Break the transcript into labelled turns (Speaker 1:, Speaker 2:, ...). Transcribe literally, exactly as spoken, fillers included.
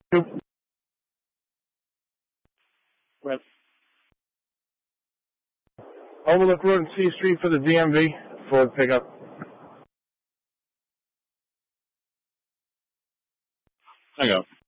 Speaker 1: Right. Overlook Road and C Street for the D M V for the pickup.
Speaker 2: Hang on.